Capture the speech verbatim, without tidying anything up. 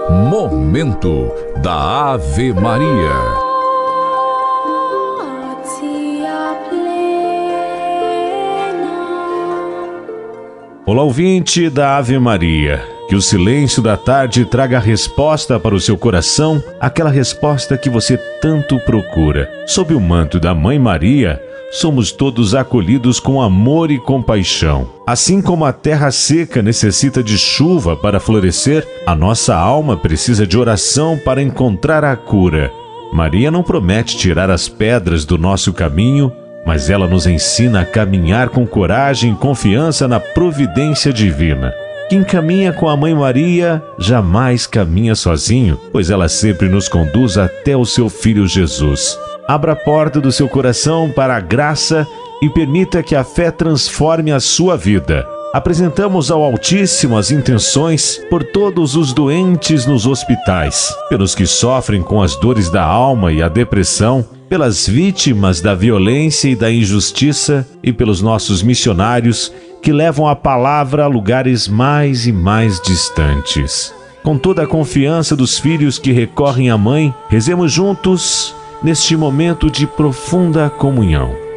Momento da Ave Maria. Olá, ouvinte da Ave Maria. Que o silêncio da tarde traga a resposta para o seu coração, aquela resposta que você tanto procura. Sob o manto da Mãe Maria, somos todos acolhidos com amor e compaixão. Assim como a terra seca necessita de chuva para florescer, a nossa alma precisa de oração para encontrar a cura. Maria não promete tirar as pedras do nosso caminho, mas ela nos ensina a caminhar com coragem e confiança na providência divina. Quem caminha com a Mãe Maria jamais caminha sozinho, pois ela sempre nos conduz até o seu Filho Jesus. Abra a porta do seu coração para a graça e permita que a fé transforme a sua vida. Apresentamos ao Altíssimo as intenções por todos os doentes nos hospitais, pelos que sofrem com as dores da alma e a depressão, pelas vítimas da violência e da injustiça e pelos nossos missionários que levam a palavra a lugares mais e mais distantes. Com toda a confiança dos filhos que recorrem à Mãe, rezemos juntos neste momento de profunda comunhão.